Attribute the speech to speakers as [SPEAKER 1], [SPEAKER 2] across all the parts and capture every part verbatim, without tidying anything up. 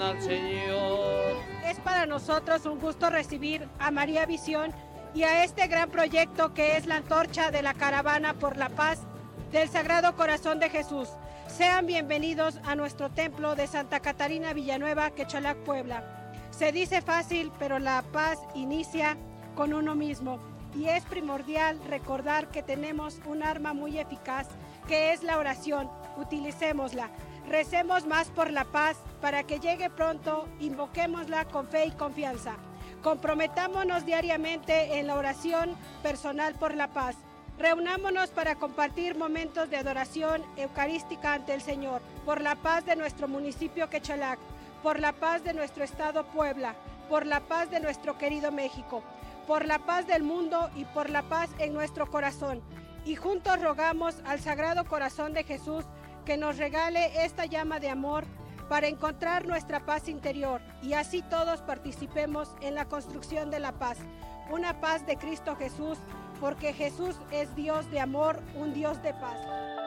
[SPEAKER 1] al Señor.
[SPEAKER 2] Es para nosotros un gusto recibir a María Visión y a este gran proyecto que es la antorcha de la caravana por la paz del Sagrado Corazón de Jesús. Sean bienvenidos a nuestro templo de Santa Catarina Villanueva, Quecholac, Puebla. Se dice fácil, pero la paz inicia con uno mismo y es primordial recordar que tenemos un arma muy eficaz que es la oración. Utilicémosla. Recemos más por la paz para que llegue pronto, invoquémosla con fe y confianza. Comprometámonos diariamente en la oración personal por la paz. Reunámonos para compartir momentos de adoración eucarística ante el Señor, por la paz de nuestro municipio Quecholac, por la paz de nuestro estado Puebla, por la paz de nuestro querido México, por la paz del mundo y por la paz en nuestro corazón. Y juntos rogamos al Sagrado Corazón de Jesús que nos regale esta llama de amor para encontrar nuestra paz interior y así todos participemos en la construcción de la paz, una paz de Cristo Jesús, porque Jesús es Dios de amor, un Dios de paz.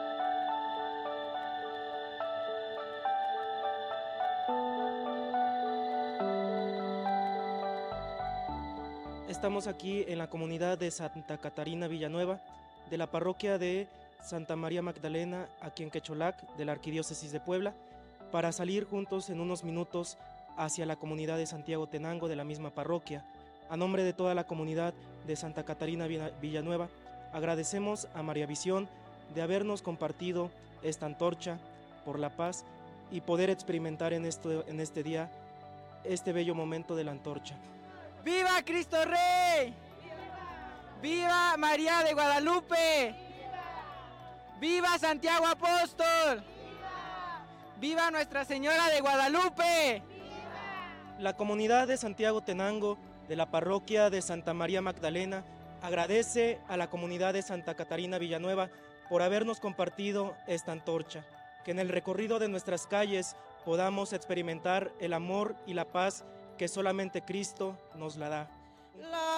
[SPEAKER 3] Estamos aquí en la comunidad de Santa Catarina Villanueva, de la parroquia de Santa María Magdalena, aquí en Quecholac, de la Arquidiócesis de Puebla, para salir juntos en unos minutos hacia la comunidad de Santiago Tenango de la misma parroquia. A nombre de toda la comunidad de Santa Catarina Villanueva, agradecemos a María Visión de habernos compartido esta antorcha por la paz y poder experimentar en, esto, en este día este bello momento de la antorcha.
[SPEAKER 4] ¡Viva Cristo Rey! ¡Viva, ¡Viva María de Guadalupe! ¡Viva, ¡Viva Santiago Apóstol! ¡Viva, ¡Viva Nuestra Señora de Guadalupe!
[SPEAKER 3] ¡Viva! La comunidad de Santiago Tenango de la parroquia de Santa María Magdalena agradece a la comunidad de Santa Catarina Villanueva por habernos compartido esta antorcha, que en el recorrido de nuestras calles podamos experimentar el amor y la paz que solamente Cristo nos la da.
[SPEAKER 4] La